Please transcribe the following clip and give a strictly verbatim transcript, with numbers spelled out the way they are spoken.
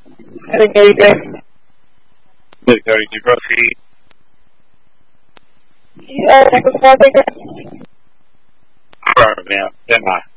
I think you can. Look, are you grocery? Yeah, I think it's one thing. Alright, man. Stand by.